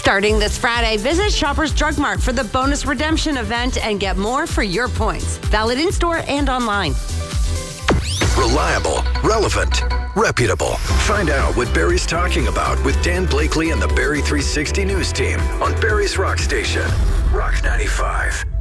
Starting this Friday, visit Shoppers Drug Mart for the bonus redemption event and get more for your points. Valid in-store and online. Reliable, relevant, reputable. Find out what Barrie's talking about with Dan Blakely and the Barrie 360 News team on Barrie's Rock Station, Rock 95.